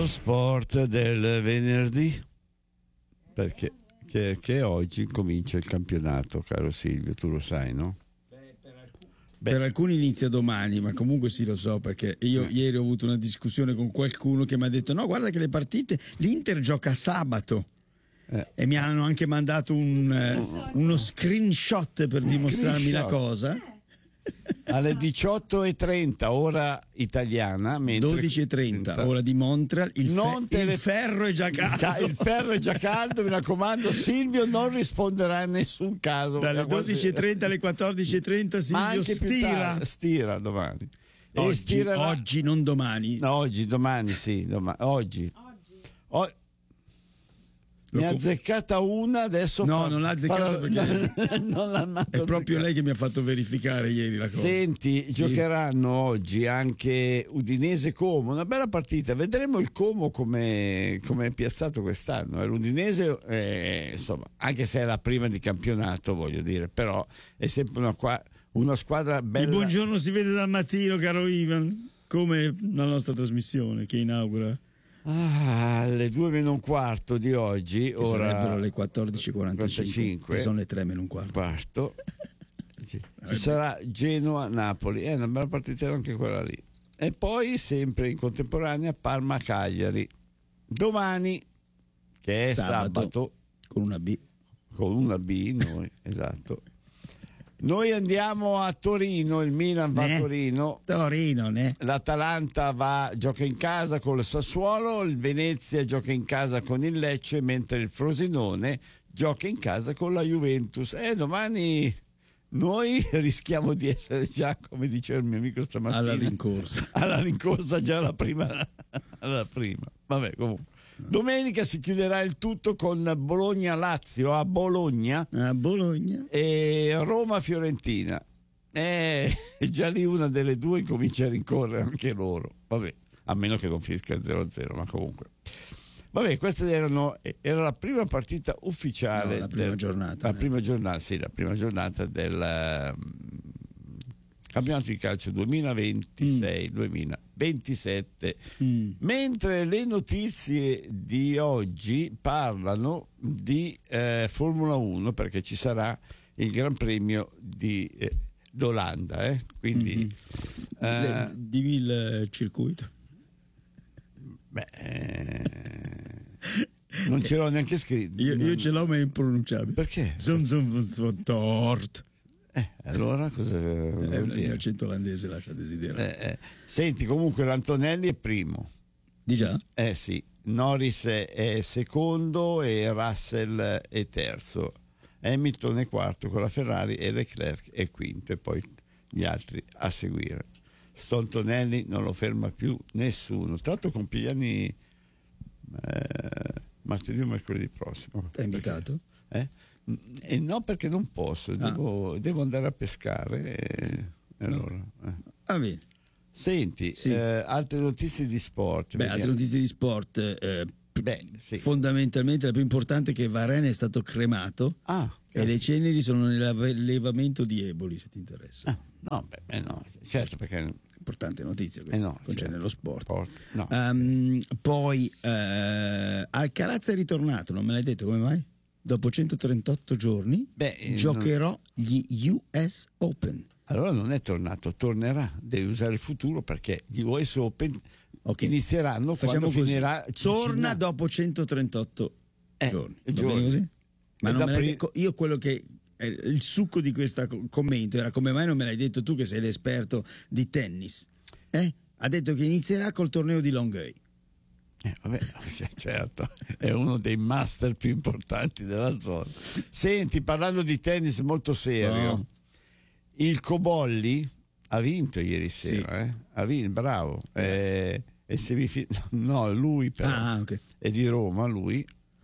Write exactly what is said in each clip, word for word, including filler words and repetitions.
sport del venerdì, perché che, che oggi comincia il campionato, caro Silvio, tu lo sai, no? Beh. Per alcuni inizia domani, ma comunque sì, lo so, perché io eh. ieri ho avuto una discussione con qualcuno che mi ha detto no, guarda che le partite, l'Inter gioca sabato eh. e mi hanno anche mandato un, eh, uno screenshot per dimostrarmi screenshot. la cosa alle diciotto e trenta ora italiana, dodici e trenta ora di Montreal, il, non fe- tele- il ferro è già caldo, il ferro è già caldo, mi raccomando, Silvio non risponderà in nessun caso dalle dodici e trenta alle quattordici e trenta. Silvio stira stira domani oggi, e stirerà... oggi non domani no, oggi domani sì domani, oggi, oggi. O... mi ha azzeccata una adesso no fa... non l'ha azzeccata perché non l'ha è proprio azzeccata. Lei che mi ha fatto verificare ieri la cosa. Senti, sì. Giocheranno oggi anche Udinese Como, una bella partita, vedremo il Como come è piazzato quest'anno. L'Udinese eh, insomma, anche se è la prima di campionato, voglio dire, però è sempre una, qua... una squadra bella. Il buongiorno si vede dal mattino, caro Ivan, come la nostra trasmissione che inaugura Ah, alle due meno un quarto di oggi, che ora sarebbero le quattordici e quarantacinque, che sono le tre meno un quarto. quarto. Ci sarà Genoa-Napoli, è una bella partita anche quella lì. E poi sempre in contemporanea Parma-Cagliari. Domani, che è sabato, sabato con una B. Con una B, noi, esatto. Noi andiamo a Torino, il Milan va ne? a Torino, Torino ne? l'Atalanta va, gioca in casa con il Sassuolo, il Venezia gioca in casa con il Lecce, mentre il Frosinone gioca in casa con la Juventus. E eh, domani noi rischiamo di essere già, come diceva il mio amico stamattina, alla rincorsa, alla rincorsa già alla prima, alla prima. Vabbè, comunque. Domenica si chiuderà il tutto con Bologna-Lazio a Bologna, a Bologna e Roma-Fiorentina. E già lì una delle due comincia a rincorrere anche loro. Vabbè, a meno che non finisca zero a zero, ma comunque. Vabbè, questa erano, era la prima partita ufficiale. No, la prima del, giornata. La eh. prima giornata, sì, la prima giornata del um, campionato di calcio duemilaventisei duemilaventisette. Mm. Mentre le notizie di oggi parlano di eh, Formula uno, perché ci sarà il Gran Premio di eh, d'Olanda, eh? Quindi mm-hmm. eh, le, dimmi il circuito. Beh, eh, non ce l'ho neanche scritto. Io, io ce l'ho, ma è impronunciabile. Perché? Zum zum zum tort. Eh, allora cosa eh, il mio accento olandese lascia desiderare. Eh, eh. Senti, comunque l'Antonelli è primo. Di già? Eh sì, Norris è, è secondo e Russell è terzo. Hamilton è quarto con la Ferrari e Leclerc è quinto, e poi gli altri a seguire. Sto Antonelli non lo ferma più nessuno. Tra l'altro compie gli anni eh, martedì o mercoledì prossimo. È invitato? Eh? E no, perché non posso, devo, ah. devo andare a pescare e, e allora, eh. Ah, bene. Senti, sì. eh, altre notizie di sport. Beh, altre notizie di sport. Eh, Beh, sì. Fondamentalmente la più importante è che Varane è stato cremato ah, e le ceneri sono nell'allevamento di Eboli, se ti interessa. Ah, no, beh, eh no, certo, perché importante notizia questa, eh no, concerne certo. lo sport. sport no. Um, poi uh, Alcaraz è ritornato, non me l'hai detto come mai? Dopo centotrentotto giorni Beh, giocherò non... gli U S Open. Allora non è tornato, tornerà, devi usare il futuro, perché gli U S Open okay. inizieranno Facciamo quando finirà così. Torna dopo centotrentotto eh, giorni. giorni. Così? Ma non me l'hai pri- detto, io quello che eh, il succo di questo commento era: come mai non me l'hai detto tu che sei l'esperto di tennis? Eh? Ha detto che inizierà col torneo di Longueuil. Eh, vabbè, certo, è uno dei master più importanti della zona. Senti, parlando di tennis molto serio, no. il Cobolli ha vinto ieri sera, sì. eh? ha vinto, bravo. Eh, e semifin- no, lui però ah, okay. è di Roma, lui.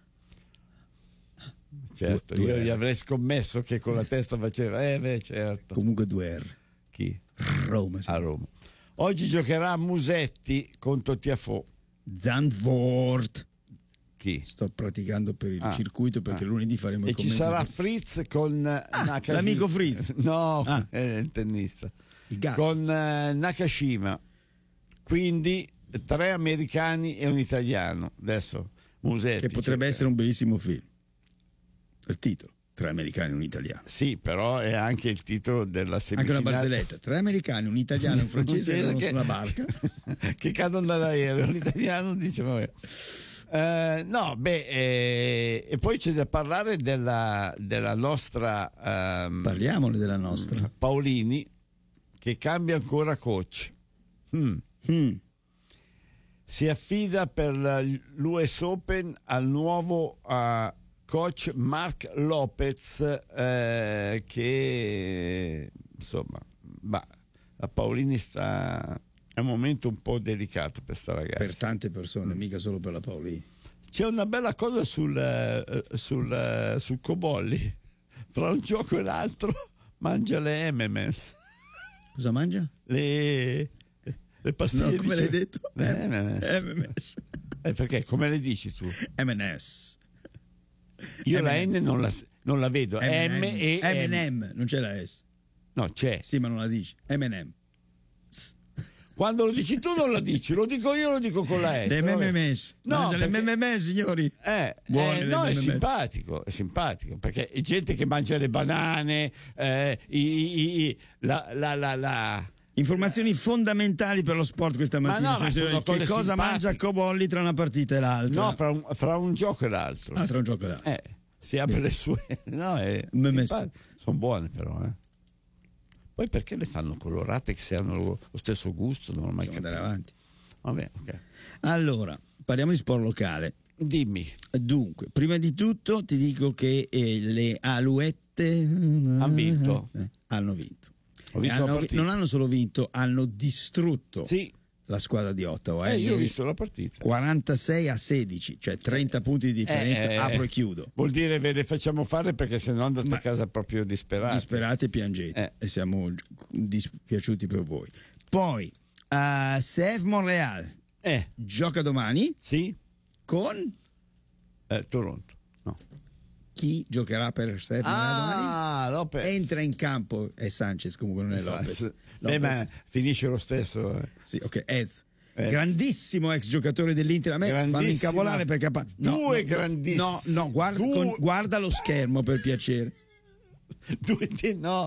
Certo, due, due io gli avrei scommesso che con la testa faceva, eh beh, certo. Comunque due R. Chi? Roma. Sì. A Roma. Oggi giocherà Musetti contro Tiafoe. Zandvoort. Chi? Sto praticando per il ah, circuito perché ah. lunedì faremo e il commento. E ci sarà di... Fritz con ah, Nakashima. L'amico Fritz. No, ah. è il tennista. Il gatto. Con uh, Nakashima. Quindi tre americani e un italiano. Adesso Musetti, che potrebbe cioè, essere un bellissimo film. Il titolo, tre americani e un italiano. Sì, però è anche il titolo della semifinale. Anche una barzelletta, tre americani, un italiano e un francese che, che, su una barca che cadono dall'aereo. L'italiano dice vabbè. Uh, no, beh, eh, e poi c'è da parlare della, della nostra um, parliamone della nostra Paolini, che cambia ancora coach. Mm. Mm. Si affida per l'U S Open al nuovo uh, coach Marc Lopez, eh, che insomma, bah, la Paolini sta... È un momento un po' delicato per sta ragazza. Per tante persone, mica solo per la Paolini. C'è una bella cosa sul, sul, sul Cobolli. Fra un gioco e l'altro mangia le M and M's. Cosa mangia? Le, le pastiglie. No, come di l'hai detto? Le M and M's. Eh, perché? Come le dici tu? M and S. Io M and M. la N non la, non la vedo. M, M e M and M, non c'è la S. No, c'è. Sì, ma non la dici. M and M. Quando lo dici tu non la dici, lo dico io, lo dico con la S. Le M and M's. No, perché... le M and M, signori. Eh, Buone, eh, no, è M and M. simpatico, è simpatico, perché è gente che mangia le banane, eh, i, i, i, la, la, la, la... Informazioni fondamentali per lo sport questa mattina. Ma no, ma sono che cosa simpatiche. Mangia Cobolli tra una partita e l'altra? No, fra un, fra un gioco e l'altro. Ah, tra un gioco e l'altro. Eh, si apre le sue... No, è... Sono buone però, eh. Poi perché le fanno colorate, che se hanno lo, lo stesso gusto? Non ho mai capito. Andare avanti. Vabbè, ok. Allora, parliamo di sport locale. Dimmi. Dunque, prima di tutto ti dico che eh, le Alouette hanno vinto. Eh, hanno vinto. Ho visto hanno, la partita. Non hanno solo vinto, hanno distrutto sì. la squadra di Ottawa. Eh, eh, io ho visto la partita. quarantasei a sedici, cioè trenta punti di differenza, eh, apro e chiudo. Vuol dire ve le facciamo fare perché se no andate Ma a casa proprio disperati. Disperati e piangete. Eh. E siamo dispiaciuti per voi. Poi, uh, C F Montréal eh. gioca domani. Sì. Con? Eh, Toronto. No. Chi giocherà per C F ah, Montréal domani? Lopez. Entra in campo, è Sanchez, comunque non è Lopez. Lopez. Eh, ma finisce lo stesso. Eh. Sì, ok, Ez. Ez. Grandissimo ex giocatore dell'Inter. A me fanno incavolare perché no, due no, grandissimi. No, no, guarda, due... con, guarda lo schermo per piacere. Due no.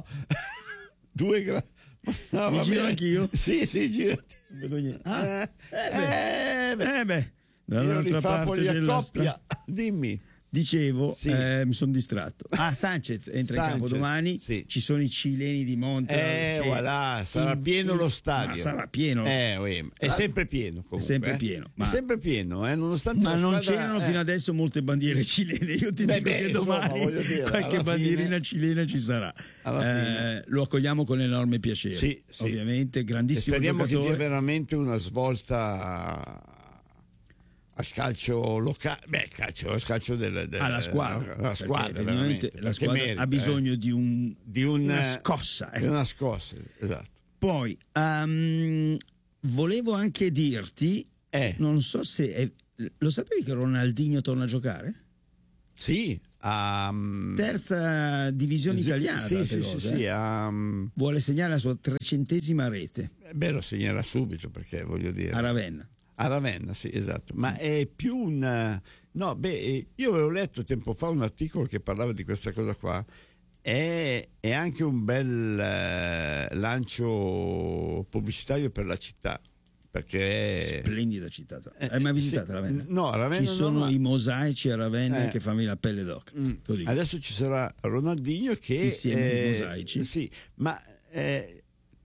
Due grandi. No, mi giro anch'io? Sì, sì, girati. Non vedo niente. Ah, eh, beh. Eh, beh. Eh beh. Dall'altra parte della coppia. Dimmi. Dicevo, sì. eh, mi sono distratto. Ah, Sanchez entra Sanchez, in campo domani. Sì. Ci sono i cileni di Montreal. Eh, voilà, sarà in, pieno in, lo stadio. Ma sarà pieno. Eh, oui. È sempre pieno. Comunque, è sempre eh. pieno. Ma... È sempre pieno, eh, nonostante ma non squadra, c'erano eh. fino adesso molte bandiere cilene. Io ti beh, dico beh, che insomma, domani dire, qualche bandierina fine... cilena ci sarà. Eh, lo accogliamo con enorme piacere. Sì, sì. Ovviamente, grandissimo e speriamo giocatore. che dia veramente una svolta al calcio locale, beh, calcio, al calcio del, del, alla squadra, la squadra, veramente, la squadra merita, ha bisogno eh. di, un, di un, una scossa, eh. di una scossa, esatto. Poi um, volevo anche dirti, eh. non so se è, lo sapevi che Ronaldinho torna a giocare? Sì, um, terza divisione italiana. Sì, sì, cose, sì, eh. sì um, vuole segnare la sua trecentesima rete. Beh, lo segnerà subito perché voglio dire. A Ravenna. A Ravenna, sì, esatto. Ma è più un... No, beh, io avevo letto tempo fa un articolo che parlava di questa cosa qua. È, è anche un bel eh, lancio pubblicitario per la città. Perché... Splendida città. Hai mai visitato sì, Ravenna? No, Ravenna ci sono no, i mosaici a Ravenna eh. che fanno la pelle d'oca. Mm. Adesso ci sarà Ronaldinho che... Insieme eh, ai mosaici. Sì, ma... Eh,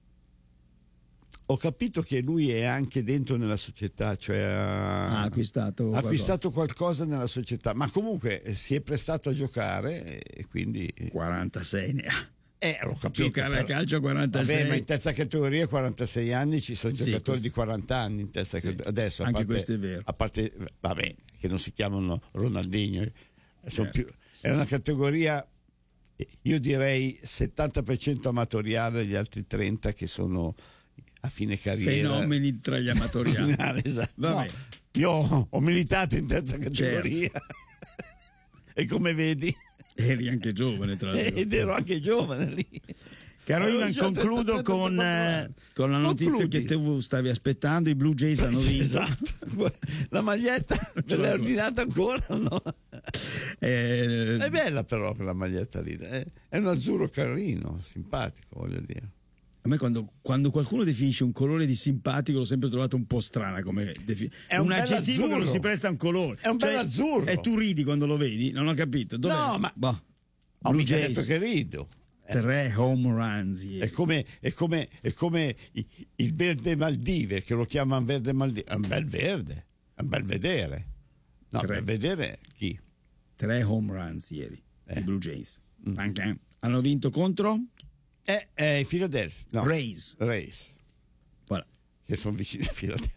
ho capito che lui è anche dentro nella società, cioè ha, ha acquistato, ha acquistato qualcosa nella società, ma comunque si è prestato a giocare e quindi quarantasei ne ha. Eh, l'ho capito. Giocare a calcio a quarantasei. Vabbè, ma in terza categoria quarantasei anni ci sono sì, giocatori questo... di quaranta anni in terza sì, categoria. Adesso, a anche parte, questo è vero. A parte, vabbè, che non si chiamano Ronaldinho, sono più, è una categoria, io direi settanta per cento amatoriale, gli altri trenta che sono a fine carriera. Fenomeni tra gli amatoriali. Esatto. No, io ho militato in terza categoria. Certo. E come vedi... Eri anche giovane tra l'altro. Ed ero anche giovane lì. Carolina, concludo con, eh, con la notizia Concludi. che tu stavi aspettando. I Blue Jays hanno vinto. Esatto. La maglietta me l'hai ordinata ancora? No? Eh, È bella però quella maglietta lì, è, è un azzurro carino, simpatico, voglio dire. A me quando, quando qualcuno definisce un colore di simpatico l'ho sempre trovato un po' strana come defi- È un un bel aggettivo che azzurro. non si presta a un colore. È un bel azzurro. E tu ridi quando lo vedi? Non ho capito. Dov'è? No, ma- Boh. Ho Blue mica Jays, detto che rido. tre home runs ieri. È come, è come, è come i- il verde Maldive, che lo chiamano verde Maldive. È un bel verde, è un bel vedere. No, Tre. per vedere chi? Tre home runs ieri. Eh. I Blue Jays. Mm. Anche- Hanno vinto contro È, è i Philadelphia. No, Rays. Rays, Voilà. che sono vicini a Philadelphia.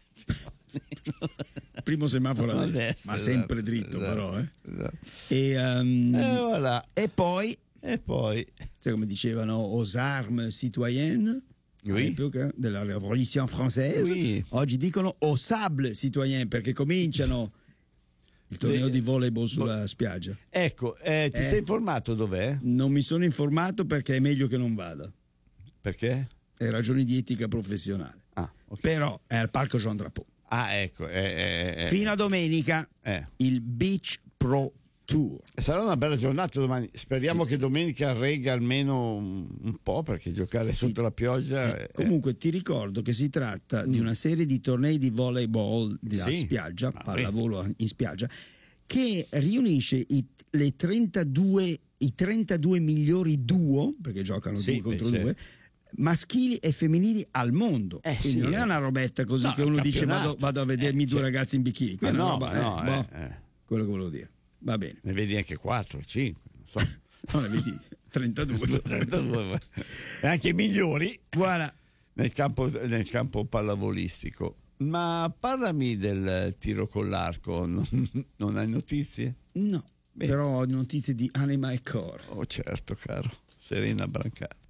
Primo semaforo a A destra, destra, ma sempre esatto, dritto esatto, però. Eh. esatto. E, um, E voilà. e poi, E poi sai come dicevano, aux armes citoyennes Oui. all'epoca della Révolution française, Oui. oggi dicono au sable citoyen perché cominciano il torneo Le- di volleyball sulla spiaggia. ecco, eh, ti Eh. sei informato dov'è? Non mi sono informato perché è meglio che non vada, Perché? per ragioni di etica professionale. Ah, ok. Però è al Parco Jean Drapeau. Ah, ecco. eh, eh, eh. Fino a domenica Eh. il Beach Pro Tour. Sarà una bella giornata domani. Speriamo Sì. che domenica regga almeno un, un po', perché giocare Sì. sotto la pioggia. Eh, è- comunque ti ricordo che si tratta di una serie di tornei di volleyball da Mm. Sì. spiaggia, Ma pallavolo in spiaggia, che riunisce i, le trentadue, i trentadue migliori duo, perché giocano Sì, due contro beh, due, maschili e femminili al mondo. Eh, Quindi sì, non è eh. una robetta così No, che è un uno dice campionato. vado, vado a vedermi Eh, due cioè- ragazzi in bikini. Qui è Ma una no, roba, no, eh, boh, eh, eh. quello che volevo dire. Va bene. Ne vedi anche quattro, cinque, non so. Non ne vedi trentadue. trentadue. E anche i migliori Voilà. nel campo, nel campo pallavolistico. Ma parlami del tiro con l'arco, non, non hai notizie? No, Bene. però ho notizie di Anima e Core. Oh certo, caro, Serena Brancale.